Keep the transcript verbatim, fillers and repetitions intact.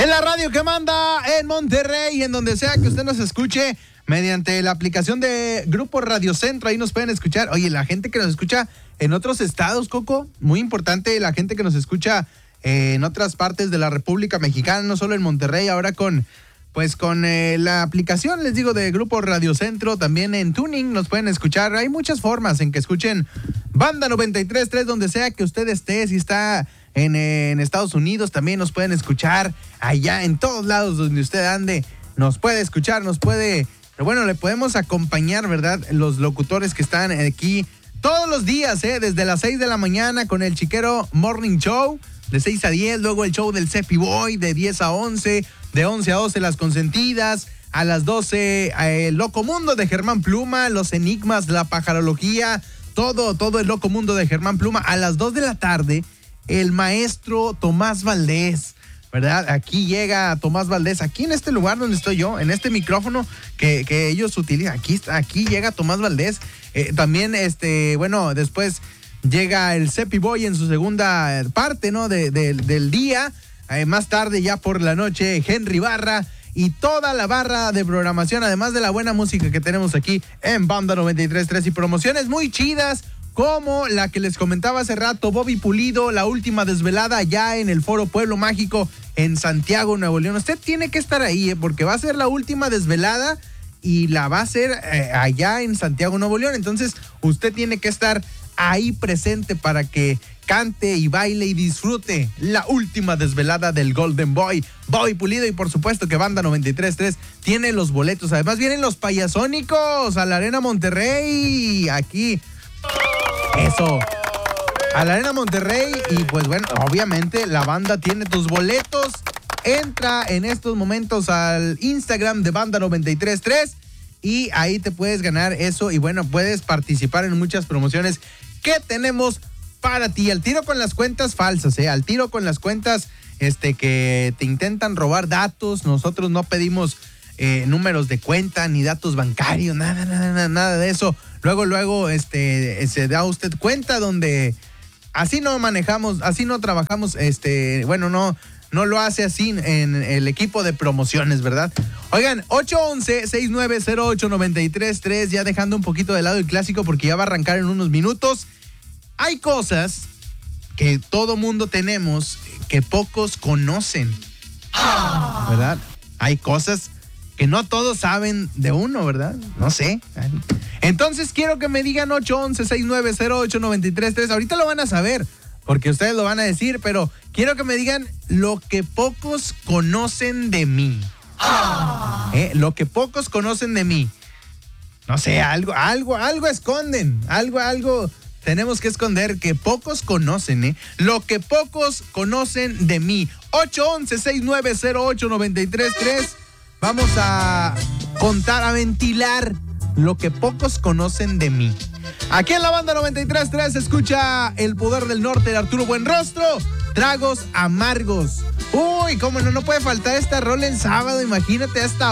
En la radio que manda en Monterrey y en donde sea que usted nos escuche mediante la aplicación de Grupo Radio Centro, ahí nos pueden escuchar. Oye, la gente que nos escucha en otros estados, Coco, muy importante, la gente que nos escucha eh, en otras partes de la República Mexicana, no solo en Monterrey, ahora con pues con eh, la aplicación, les digo, de Grupo Radio Centro, también en Tuning nos pueden escuchar. Hay muchas formas en que escuchen Banda noventa y tres punto tres donde sea que usted esté. Si está en, eh, en Estados Unidos, también nos pueden escuchar. Allá en todos lados donde usted ande, nos puede escuchar, nos puede... Pero bueno, le podemos acompañar, ¿verdad? Los locutores que están aquí todos los días, ¿eh? Desde las seis de la mañana con el Chiquero Morning Show, de seis a diez, luego el show del Cepi Boy, de diez a once, de once a doce Las Consentidas, a las doce el Loco Mundo de Germán Pluma, Los Enigmas, la pajarología, todo, todo el Loco Mundo de Germán Pluma. A las dos de la tarde, el maestro Tomás Valdés, ¿verdad? Aquí llega Tomás Valdés, aquí en este lugar donde estoy yo, en este micrófono que, que ellos utilizan, aquí, aquí llega Tomás Valdés. Eh, también, este, bueno, después llega el Cepi Boy en su segunda parte, ¿no? De, de, del día. Eh, más tarde, ya por la noche, Henry Barra y toda la barra de programación, además de la buena música que tenemos aquí en Banda noventa y tres punto tres y promociones muy chidas, como la que les comentaba hace rato, Bobby Pulido, la última desvelada ya en el Foro Pueblo Mágico en Santiago, Nuevo León. Usted tiene que estar ahí, ¿eh? Porque va a ser la última desvelada y la va a hacer eh, allá en Santiago, Nuevo León. Entonces, usted tiene que estar ahí presente para que cante y baile y disfrute la última desvelada del Golden Boy, Bobby Pulido. Y por supuesto que Banda noventa y tres punto tres tiene los boletos. Además, vienen los Payasónicos a la Arena Monterrey, aquí... Eso, a la Arena Monterrey. Y pues bueno, obviamente la banda tiene tus boletos. Entra en estos momentos al Instagram de Banda noventa y tres punto tres y ahí te puedes ganar eso. Y bueno, puedes participar en muchas promociones que tenemos para ti. Al tiro con las cuentas falsas, ¿eh? Al tiro con las cuentas este, que te intentan robar datos. Nosotros no pedimos eh, números de cuenta ni datos bancarios, nada, nada, nada, nada de eso. Luego, luego, este, se da usted cuenta donde así no manejamos, así no trabajamos, este, bueno, no, no lo hace así en el equipo de promociones, ¿verdad? Oigan, ocho once, seis nueve cero ocho, nueve tres tres, ya dejando un poquito de lado el clásico porque ya va a arrancar en unos minutos. Hay cosas que todo mundo tenemos que pocos conocen, ¿verdad? Hay cosas que no todos saben de uno, ¿verdad? No sé. Entonces quiero que me digan ocho once, seis nueve cero ocho, nueve tres tres. Ahorita lo van a saber, porque ustedes lo van a decir, pero quiero que me digan lo que pocos conocen de mí. ¿Eh? Lo que pocos conocen de mí. No sé, algo, algo, algo esconden. Algo, algo tenemos que esconder que pocos conocen, ¿eh? Lo que pocos conocen de mí. ocho once, seis nueve cero ocho, nueve tres tres. Vamos a contar, a ventilar lo que pocos conocen de mí. Aquí en la Banda noventa y tres punto tres se escucha El Poder del Norte de Arturo Buenrostro, Tragos Amargos. Uy, cómo no, no puede faltar esta rola en sábado, imagínate, hasta